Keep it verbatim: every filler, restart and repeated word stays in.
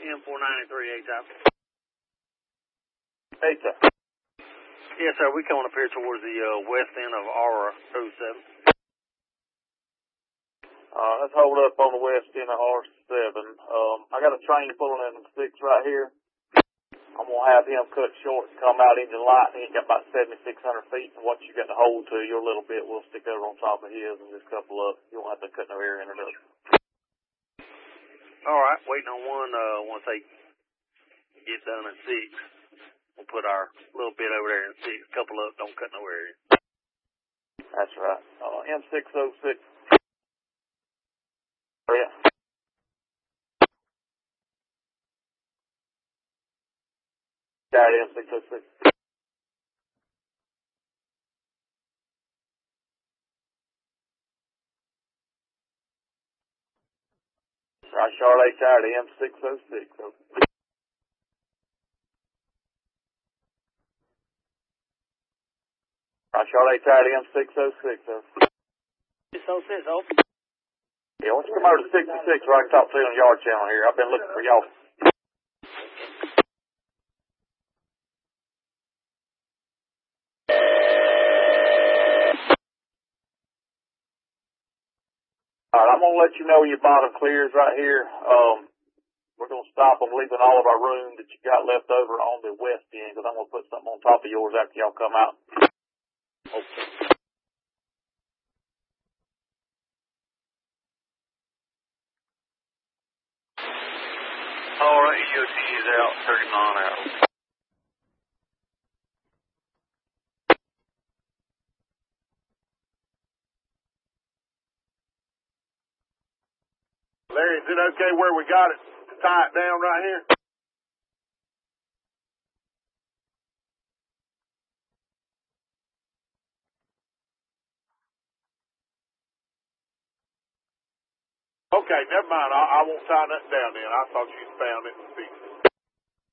M four ninety-three, A-Type. A-Type. Yes, sir. We coming up here towards the uh, west end of R oh seven. Uh, let's hold up on the west end of R seven. Um, I got a train pulling in six right here. I'm going to have him cut short and come out engine light. He ain't got about seventy-six hundred feet. And what you got to hold to your little bit, we'll stick over on top of his and just couple up. You won't have to cut no air in it up. All right. Waiting on one. Uh, once they get done at six, we'll put our little bit over there in six. Couple up. Don't cut no air in. That's right. Uh, M six oh six. Oh, yeah. Got it, M six oh six. Right, Charlotte, Charlie, M six oh six. Right, Charlotte, Charlie, M six oh six. six oh six, open. Yeah, why don't you come over to sixty-six where I can talk to you on the yard channel here. I've been looking for y'all. All right, I'm going to let you know when your bottom clears right here. Um, we're going to stop them, leaving all of our room that you got left over on the west end, because I'm going to put something on top of yours after y'all come out. Okay. All right, E O T is out, thirty mile an hour. Larry, is it okay where we got it to tie it down right here? Okay, never mind. I, I won't tie nothing down then. I thought you found it and fixed it.